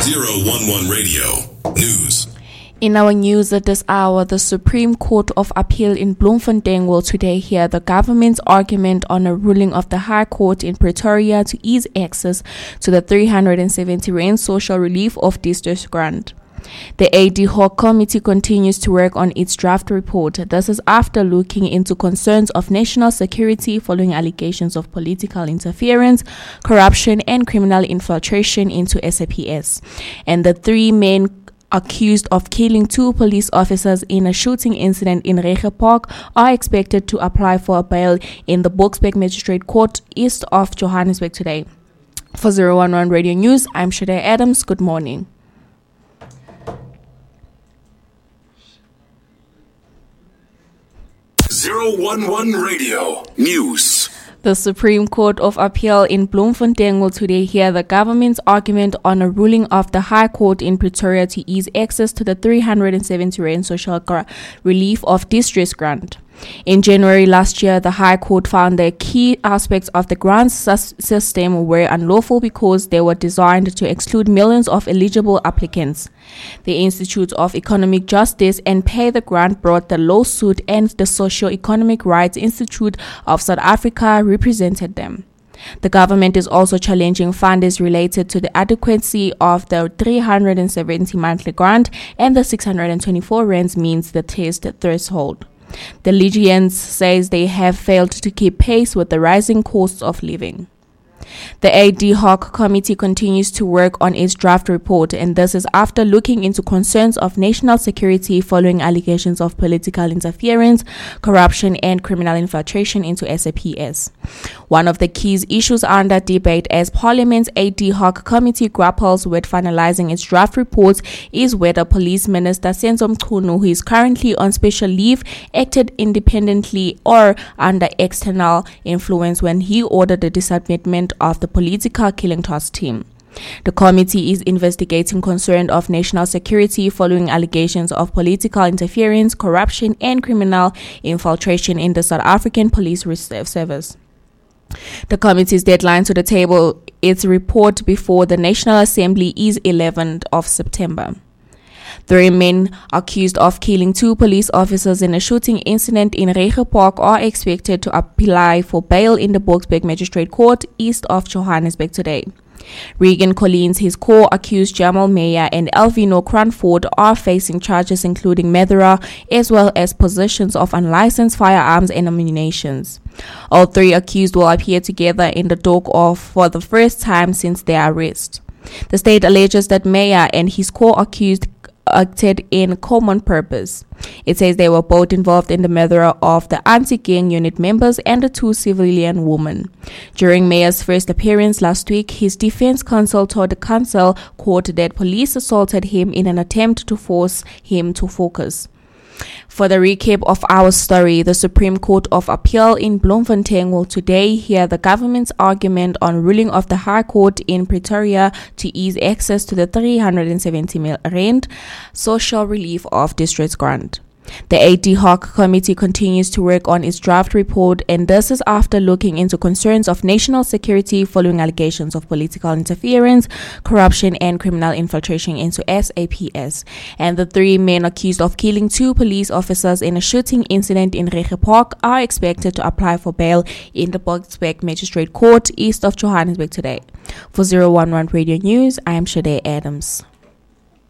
011 Radio News. In our news at this hour, the Supreme Court of Appeal in Bloemfontein will today hear the government's argument on a ruling of the High Court in Pretoria to ease access to the 370 rand social relief of distress grant. The ad hoc committee continues to work on its draft report. This is after looking into concerns of national security following allegations of political interference, corruption, and criminal infiltration into SAPS. And the three men accused of killing two police officers in a shooting incident in Reche Park are expected to apply for a bail in the Boksburg Magistrate Court east of Johannesburg today. For 011 Radio News, I'm Shade Adams. Good morning. .011 Radio News. The Supreme Court of Appeal in Bloemfontein will today hear the government's argument on a ruling of the High Court in Pretoria to ease access to the 370 rand social relief of distress grant. In January last year, the High Court found that key aspects of the grant system were unlawful because they were designed to exclude millions of eligible applicants. The Institute of Economic Justice and Pay the Grant brought the lawsuit, and the Socio-Economic Rights Institute of South Africa represented them. The government is also challenging funders related to the adequacy of the 370 monthly grant, and the 624 rands means the test threshold. The litigants says they have failed to keep pace with the rising costs of living. The ad hoc committee continues to work on its draft report, and this is after looking into concerns of national security following allegations of political interference, corruption, and criminal infiltration into SAPS. One of the key issues under debate as Parliament's ad hoc committee grapples with finalizing its draft report is whether Police Minister Senzo Mchunu, who is currently on special leave, acted independently or under external influence when he ordered the disbandment of the political killing task team. The committee is investigating concern of national security following allegations of political interference, corruption, and criminal infiltration in the South African Police Service. The committee's deadline to table its report before the National Assembly is 11th of September. Three men accused of killing two police officers in a shooting incident in Reche Park are expected to apply for bail in the Boksburg Magistrate Court east of Johannesburg today. Regan Collins, his co-accused Jamal Meyer, and Elvino Cranford are facing charges including murder as well as possessions of unlicensed firearms and ammunition. All three accused will appear together in the dock for the first time since their arrest. The state alleges that Meyer and his co-accused acted in common purpose. It says they were both involved in the murder of the anti-gang unit members and the two civilian women. During Meyer's first appearance last week, his defense counsel told the council court that police assaulted him in an attempt to force him to focus. For the recap of our story, the Supreme Court of Appeal in Bloemfontein will today hear the government's argument on ruling of the High Court in Pretoria to ease access to the 370 rand social relief of distress grant. The ad hoc committee continues to work on its draft report, and this is after looking into concerns of national security following allegations of political interference, corruption, and criminal infiltration into SAPS. And the three men accused of killing two police officers in a shooting incident in Reche Park are expected to apply for bail in the Boksburg Magistrate Court east of Johannesburg today. For 011 Radio News, I am Shade Adams.